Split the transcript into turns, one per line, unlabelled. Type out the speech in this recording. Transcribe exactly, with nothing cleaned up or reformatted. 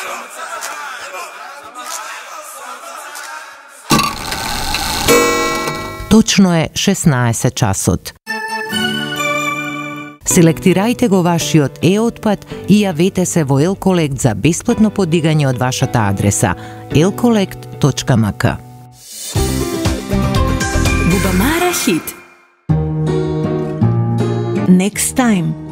Точно е шеснаесет часот. Селектирајте го вашиот е-отпад и јавете се во Елколект за бесплатно подигање од вашата адреса елколект точка ем ка.
Бубамара хит. Next time.